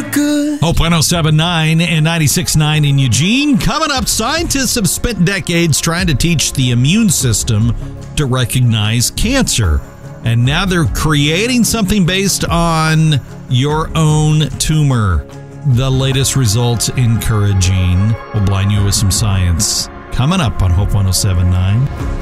good. Hope 107.9 and 96.9 in Eugene. Coming up, scientists have spent decades trying to teach the immune system to recognize cancer. And now they're creating something based on your own tumor. The latest results encouraging. We'll blind you with some science. Coming up on Hope 107.9.